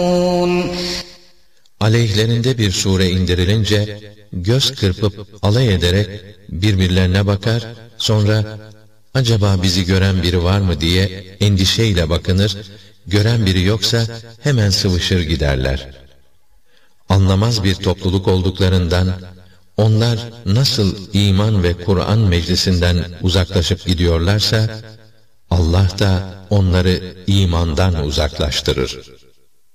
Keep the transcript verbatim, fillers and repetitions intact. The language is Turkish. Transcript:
Aleyhlerinde bir sure indirilince, göz kırpıp alay ederek birbirlerine bakar, sonra acaba bizi gören biri var mı diye endişeyle bakınır, gören biri yoksa hemen sıvışır giderler. Anlamaz bir topluluk olduklarından, onlar nasıl iman ve Kur'an meclisinden uzaklaşıp gidiyorlarsa, Allah da onları imandan uzaklaştırır.